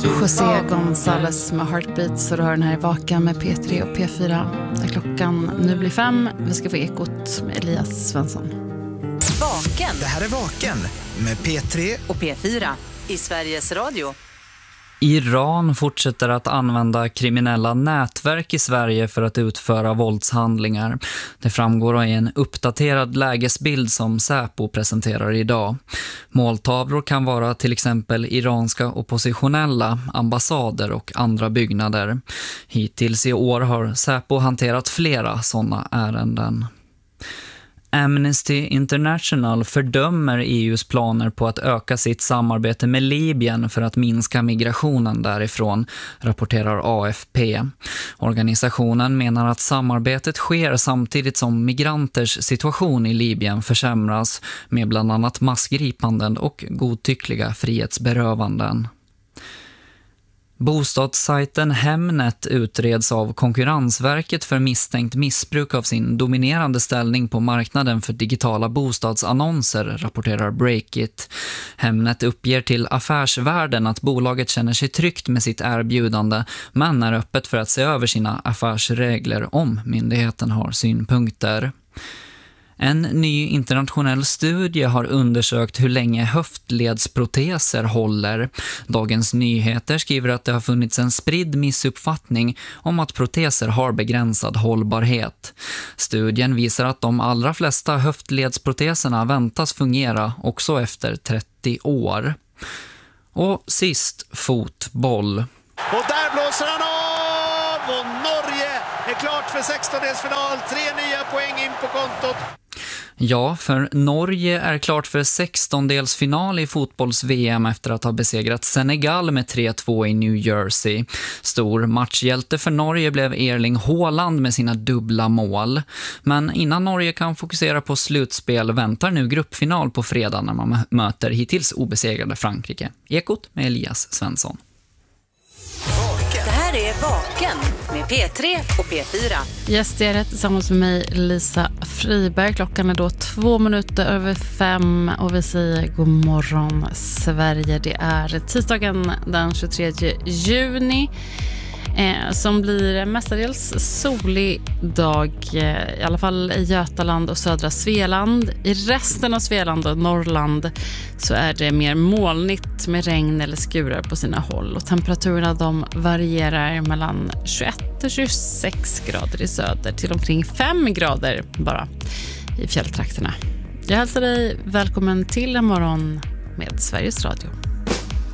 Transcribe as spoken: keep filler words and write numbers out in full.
José González med Heartbeat, så du har den här i Vaken med P tre och P fyra. Där klockan nu blir fem. Vi ska få Ekot med Elias Svensson. Vaken. Det här är Vaken med P tre och P fyra i Sveriges Radio. Iran fortsätter att använda kriminella nätverk i Sverige för att utföra våldshandlingar. Det framgår av en uppdaterad lägesbild som Säpo presenterar idag. Måltavlor kan vara till exempel iranska oppositionella, ambassader och andra byggnader. Hittills i år har Säpo hanterat flera sådana ärenden. Amnesty International fördömer E U:s planer på att öka sitt samarbete med Libyen för att minska migrationen därifrån, rapporterar A F P. Organisationen menar att samarbetet sker samtidigt som migranters situation i Libyen försämras med bland annat massgripanden och godtyckliga frihetsberövanden. Bostadssajten Hemnet utreds av Konkurrensverket för misstänkt missbruk av sin dominerande ställning på marknaden för digitala bostadsannonser, rapporterar Breakit. Hemnet uppger till Affärsvärlden att bolaget känner sig tryggt med sitt erbjudande, men är öppet för att se över sina affärsregler om myndigheten har synpunkter. En ny internationell studie har undersökt hur länge höftledsproteser håller. Dagens Nyheter skriver att det har funnits en spridd missuppfattning om att proteser har begränsad hållbarhet. Studien visar att de allra flesta höftledsproteserna väntas fungera också efter trettio år. Och sist, fotboll. Och där blåser han av och Norge är klart för sextondelsfinal. Tre nya poäng in på kontot. Ja, för Norge är klart för sextondelsfinal i fotbolls-V M efter att ha besegrat Senegal med tre två i New Jersey. Stor matchhjälte för Norge blev Erling Haaland med sina dubbla mål. Men innan Norge kan fokusera på slutspel väntar nu gruppfinal på fredag när man möter hittills obesegrade Frankrike. Ekot med Elias Svensson. Det här är Vaken med P tre och P fyra. Yes, det är rätt, tillsammans med mig Lisa Friberg. Klockan är då två minuter över fem och vi säger god morgon Sverige. Det är tisdagen den tjugotredje juni. Eh, som blir mestadels solig dag, eh, i alla fall i Götaland och södra Svealand. I resten av Svealand och Norrland så är det mer molnigt med regn eller skurar på sina håll. Och temperaturerna de varierar mellan tjugoett och tjugosex grader i söder till omkring fem grader bara i fjälltrakterna. Jag hälsar dig välkommen till en morgon med Sveriges Radio.